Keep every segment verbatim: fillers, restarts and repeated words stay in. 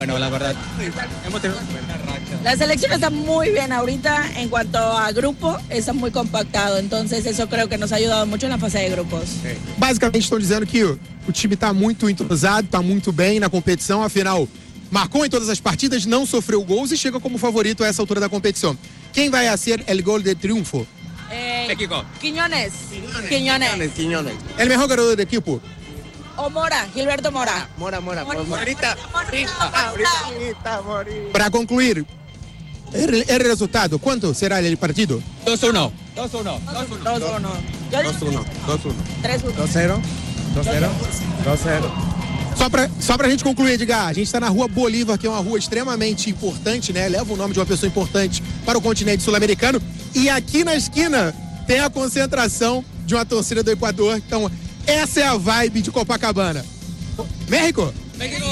Bueno, la verdad, hemos tenido una buena racha. La selección está muy bien ahorita en cuanto a grupo, está muy compactado, entonces eso creo que nos ha ayudado mucho en la fase de grupos. Basicamente estão dizendo que o, o time está muito entrosado, está muito bem na competição, afinal, marcou em todas as partidas, não sofreu gols e chega como favorito a essa altura da competição. Quem vai ser el gol de triunfo? Eh, México. Quiñones. Quiñones. Quiñones. El mejor garoto del equipo? O Mora, Gilberto Mora. Mora, Mora. Mora. Morita. Morita, Morita. Para concluir, el, el resultado, ¿cuánto será el partido? dos uno. dos uno. dos uno. dos uno. dos uno. tres uno. dos cero. dos cero. dos cero. Só pra, só pra gente concluir, Edgar, a gente está na Rua Bolívar, que é uma rua extremamente importante, né? Leva o nome de uma pessoa importante para o continente sul-americano. E aqui na esquina tem a concentração de uma torcida do Equador. Então, essa é a vibe de Copacabana. México? México!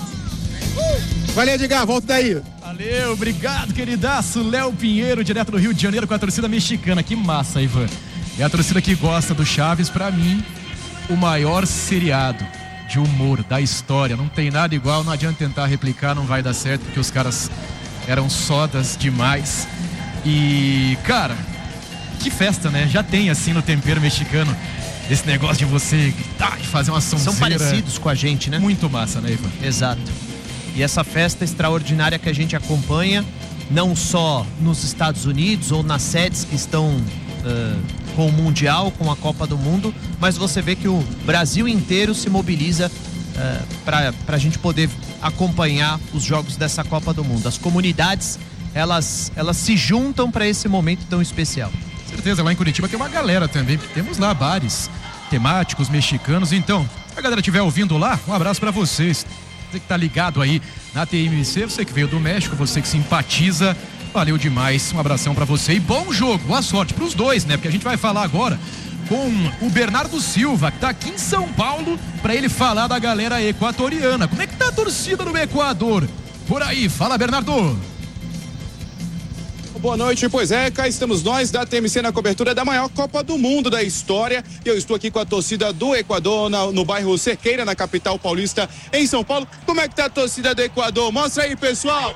Valeu, Edgar, volta daí. Valeu, obrigado, queridaço. Léo Pinheiro, direto do Rio de Janeiro, com a torcida mexicana. Que massa, Ivan. É a torcida que gosta do Chaves, pra mim, o maior seriado de humor da história. Não tem nada igual, não adianta tentar replicar, não vai dar certo, porque os caras eram sodas demais. E, cara, que festa, né? Já tem, assim, no tempero mexicano, esse negócio de você gritar e fazer uma sonzeira. São parecidos com a gente, né? Muito massa, né, Ivan? Exato. E essa festa extraordinária que a gente acompanha, não só nos Estados Unidos ou nas sedes que estão uh, com o Mundial, com a Copa do Mundo, mas você vê que o Brasil inteiro se mobiliza uh, para a gente poder acompanhar os jogos dessa Copa do Mundo. As comunidades, elas, elas se juntam para esse momento tão especial. Certeza, lá em Curitiba tem uma galera também, porque temos lá bares temáticos mexicanos. Então, se a galera estiver ouvindo lá, um abraço para vocês. Você que tá ligado aí na T M C, você que veio do México, você que simpatiza, valeu demais, um abração pra você e bom jogo, boa sorte pros dois, né? Porque a gente vai falar agora com o Bernardo Silva, que tá aqui em São Paulo, pra ele falar da galera equatoriana. Como é que tá a torcida no Equador? Por aí, fala, Bernardo. Boa noite, pois é, cá estamos nós da T M C na cobertura da maior Copa do Mundo da história. Eu estou aqui com a torcida do Equador na, no bairro Cerqueira, na capital paulista, em São Paulo. Como é que tá a torcida do Equador? Mostra aí, pessoal!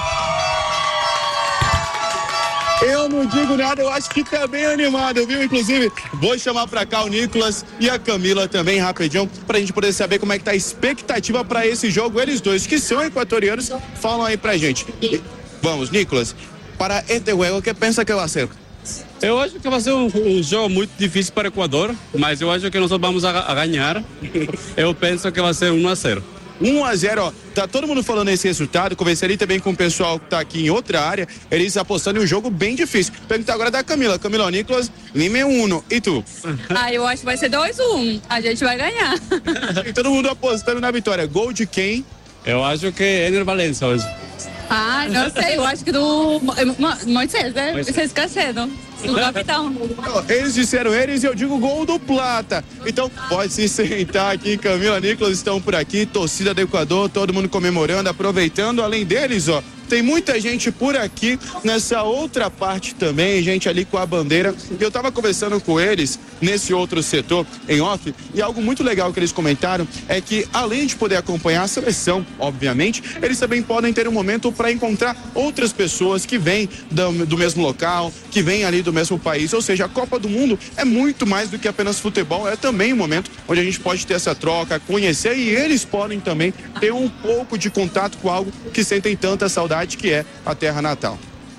Eu não digo nada, eu acho que tá bem animado, viu? Inclusive, vou chamar pra cá o Nicolas e a Camila também, rapidinho, pra gente poder saber como é que tá a expectativa pra esse jogo. Eles dois, que são equatorianos, falam aí pra gente. Vamos, Nicolas. Para este jogo, que pensa que vai ser? Eu acho que vai ser um, um jogo muito difícil para o Equador, mas eu acho que nós vamos a, a ganhar. Eu penso que vai ser um a zero. um a zero, ó. Tá todo mundo falando esse resultado. Conversei também com o pessoal que tá aqui em outra área. Eles apostando em um jogo bem difícil. Perguntar agora da Camila. Camila, o Nicolas, Lima um. E tu? Ah, eu acho que vai ser dois a um. A gente vai ganhar. E todo mundo apostando na vitória. Gol de quem? Eu acho que é Ener Valencia hoje. Ah, não sei, eu acho que do Moisés, né? Moisés Caicedo, do capitão. Eles disseram eles e eu digo gol do Plata. Então pode se sentar aqui, Camila, Nicolas estão por aqui, torcida do Equador, todo mundo comemorando, aproveitando. Além deles, ó, tem muita gente por aqui nessa outra parte também, gente ali com a bandeira. Eu tava conversando com eles nesse outro setor, em off, e algo muito legal que eles comentaram é que, além de poder acompanhar a seleção, obviamente, eles também podem ter um momento para encontrar outras pessoas que vêm do, do mesmo local, que vêm ali do mesmo país. Ou seja, a Copa do Mundo é muito mais do que apenas futebol, é também um momento onde a gente pode ter essa troca, conhecer, e eles podem também ter um pouco de contato com algo que sentem tanta saudade, que é a terra natal.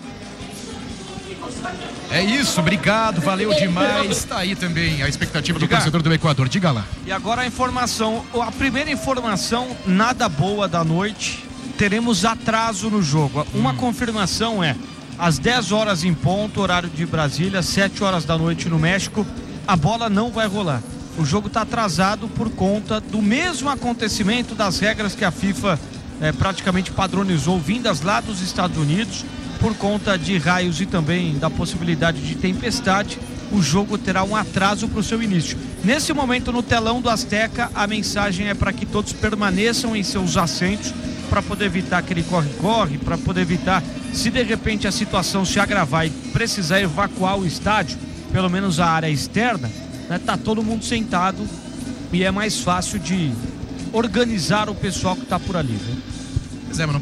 É isso, obrigado, valeu demais. Tá aí também a expectativa do torcedor do Equador, diga lá. E agora a informação, a primeira informação nada boa da noite, teremos atraso no jogo. Uma hum. confirmação é, às dez horas em ponto, horário de Brasília, sete horas da noite no México, a bola não vai rolar. O jogo está atrasado por conta do mesmo acontecimento das regras que a FIFA é, praticamente padronizou, vindas lá dos Estados Unidos. Por conta de raios e também da possibilidade de tempestade, o jogo terá um atraso para o seu início. Nesse momento, no telão do Azteca, a mensagem é para que todos permaneçam em seus assentos, para poder evitar aquele corre-corre, para poder evitar, se de repente a situação se agravar e precisar evacuar o estádio, pelo menos a área externa, né, tá todo mundo sentado e é mais fácil de organizar o pessoal que está por ali, né? Pois é, mas não